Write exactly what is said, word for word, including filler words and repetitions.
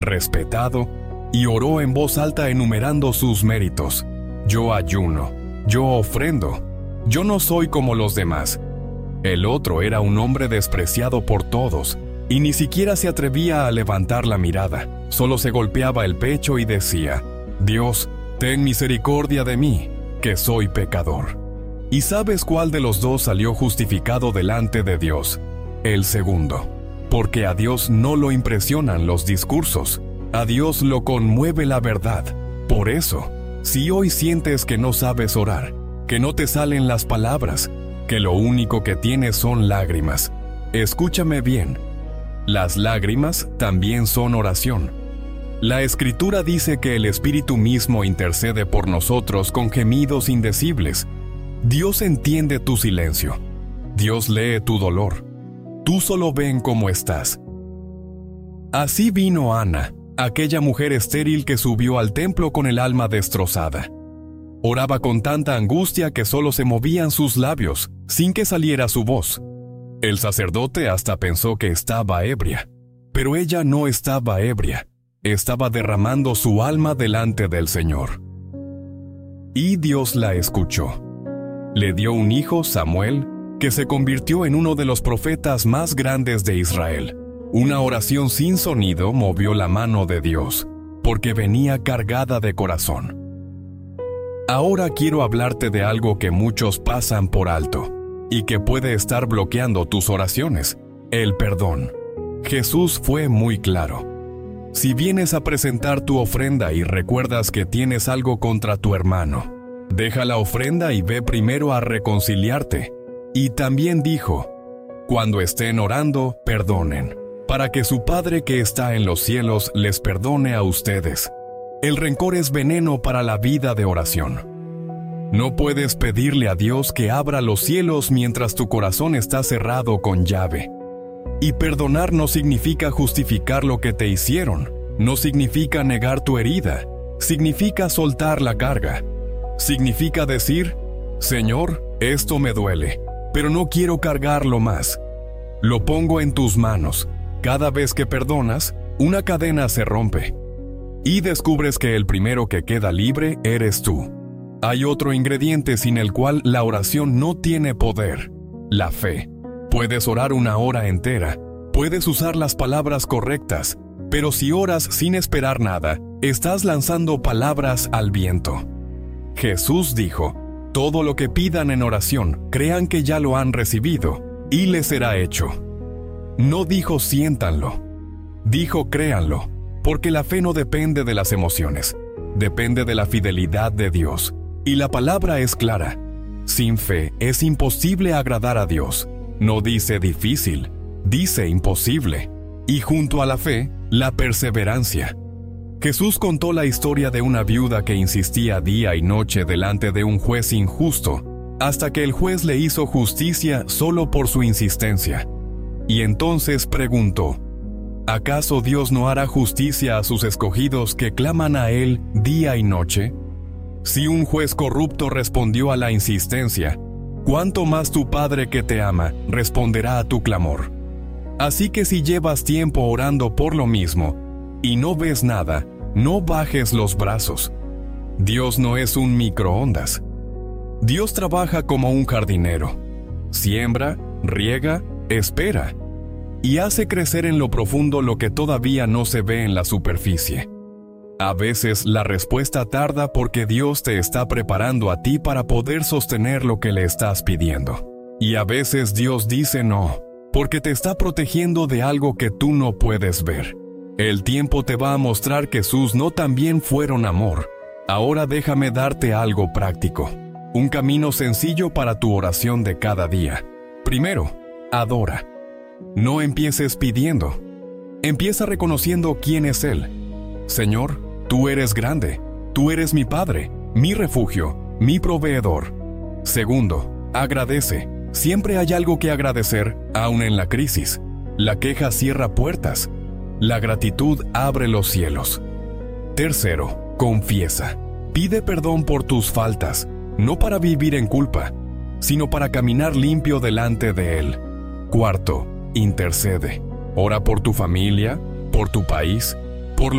respetado, y oró en voz alta enumerando sus méritos. Yo ayuno, yo ofrendo, yo no soy como los demás. El otro era un hombre despreciado por todos, y ni siquiera se atrevía a levantar la mirada, solo se golpeaba el pecho y decía: Dios, ten misericordia de mí, que soy pecador. ¿Y sabes cuál de los dos salió justificado delante de Dios? El segundo, porque a Dios no lo impresionan los discursos, a Dios lo conmueve la verdad. Por eso, si hoy sientes que no sabes orar, que no te salen las palabras, que lo único que tienes son lágrimas, escúchame bien. Las lágrimas también son oración. La Escritura dice que el Espíritu mismo intercede por nosotros con gemidos indecibles. Dios entiende tu silencio. Dios lee tu dolor. Tú solo ven cómo estás. Así vino Ana, aquella mujer estéril que subió al templo con el alma destrozada. Oraba con tanta angustia que solo se movían sus labios, sin que saliera su voz. El sacerdote hasta pensó que estaba ebria, pero ella no estaba ebria, estaba derramando su alma delante del Señor. Y Dios la escuchó. Le dio un hijo, Samuel, que se convirtió en uno de los profetas más grandes de Israel. Una oración sin sonido movió la mano de Dios, porque venía cargada de corazón. Ahora quiero hablarte de algo que muchos pasan por alto, y que puede estar bloqueando tus oraciones: el perdón. Jesús fue muy claro. Si vienes a presentar tu ofrenda y recuerdas que tienes algo contra tu hermano, deja la ofrenda y ve primero a reconciliarte. Y también dijo: cuando estén orando, perdonen, para que su Padre que está en los cielos les perdone a ustedes. El rencor es veneno para la vida de oración. No puedes pedirle a Dios que abra los cielos mientras tu corazón está cerrado con llave. Y perdonar no significa justificar lo que te hicieron, no significa negar tu herida, significa soltar la carga. Significa decir: Señor, esto me duele, pero no quiero cargarlo más. Lo pongo en tus manos. Cada vez que perdonas, una cadena se rompe. Y descubres que el primero que queda libre eres tú. Hay otro ingrediente sin el cual la oración no tiene poder: la fe. Puedes orar una hora entera, puedes usar las palabras correctas, pero si oras sin esperar nada, estás lanzando palabras al viento. Jesús dijo: todo lo que pidan en oración, crean que ya lo han recibido, y les será hecho. No dijo siéntanlo, dijo créanlo, porque la fe no depende de las emociones, depende de la fidelidad de Dios. Y la palabra es clara: sin fe es imposible agradar a Dios. No dice difícil, dice imposible. Y junto a la fe, la perseverancia. Jesús contó la historia de una viuda que insistía día y noche delante de un juez injusto, hasta que el juez le hizo justicia solo por su insistencia. Y entonces preguntó: ¿acaso Dios no hará justicia a sus escogidos que claman a Él día y noche? Si un juez corrupto respondió a la insistencia, ¿cuánto más tu Padre que te ama responderá a tu clamor? Así que si llevas tiempo orando por lo mismo y no ves nada, no bajes los brazos. Dios no es un microondas. Dios trabaja como un jardinero. Siembra, riega, espera, y hace crecer en lo profundo lo que todavía no se ve en la superficie. A veces la respuesta tarda porque Dios te está preparando a ti para poder sostener lo que le estás pidiendo. Y a veces Dios dice no, porque te está protegiendo de algo que tú no puedes ver. El tiempo te va a mostrar que sus no también fueron amor. Ahora déjame darte algo práctico, un camino sencillo para tu oración de cada día. Primero, adora. No empieces pidiendo. Empieza reconociendo quién es Él. Señor, tú eres grande, tú eres mi Padre, mi refugio, mi proveedor. Segundo, agradece. Siempre hay algo que agradecer, aun en la crisis. La queja cierra puertas. La gratitud abre los cielos. Tercero, confiesa. Pide perdón por tus faltas, no para vivir en culpa, sino para caminar limpio delante de Él. Cuarto, intercede. Ora por tu familia, por tu país,